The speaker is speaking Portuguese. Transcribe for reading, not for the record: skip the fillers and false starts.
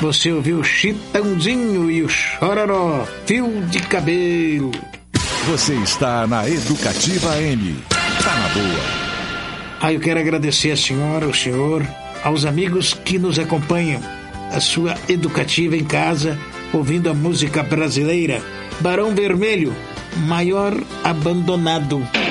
Você ouviu Chitãozinho e o Chororó, Fio de Cabelo. Você está na Educativa M. Tá na boa. Eu quero agradecer a senhora, o senhor, aos amigos que nos acompanham. A sua Educativa em casa, ouvindo a música brasileira. Barão Vermelho, Maior Abandonado.